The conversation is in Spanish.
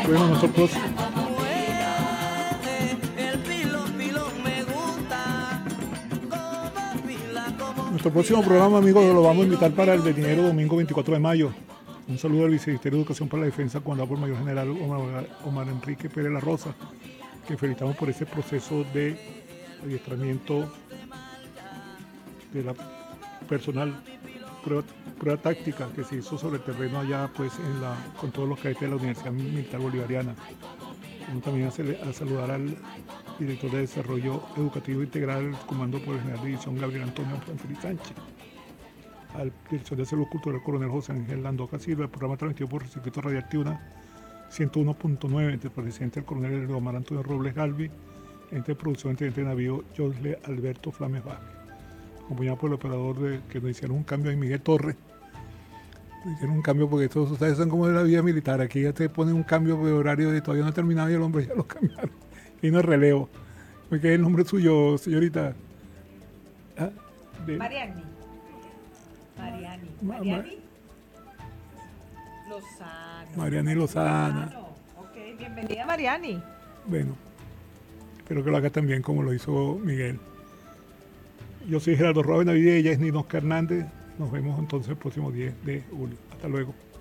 Bueno, nosotros nuestro próximo programa, amigos, lo vamos a invitar para el venidero domingo 24 de mayo. Un saludo al Viceministerio de Educación para la Defensa, comandado por Mayor General Omar Enrique Pérez La Rosa, que felicitamos por ese proceso de adiestramiento de la personal, prueba táctica que se hizo sobre el terreno allá, pues, con todos los cadetes de la Universidad Militar Bolivariana. Vamos también a saludar al director de Desarrollo Educativo Integral del Comando por el General de División Gabriel Antonio Feliz Sánchez, al director de Salud Cultural Coronel José Ángel Landoca Silva, el programa transmitido por Circuito Radiactivo 101.9, entre el presidente del coronel Omar Antonio Robles Galvi, entre producción del teniente de navío Josle Alberto Flames Vázquez, acompañado por el operador que nos hicieron un cambio en Miguel Torres. Hicieron un cambio porque todos ustedes son como de la vida militar. Aquí ya te ponen un cambio de horario de todavía no ha terminado y el hombre ya lo cambiaron. Y no es relevo. ¿Qué es el nombre suyo, señorita? ¿Ah? Mariani. Lozano. Mariani Lozana. Ok, bienvenida, Mariani. Bueno, espero que lo haga también como lo hizo Miguel. Yo soy Gerardo Roa Benavides, ella es Nino Oscar Hernández. Nos vemos entonces el próximo 10 de julio. Hasta luego.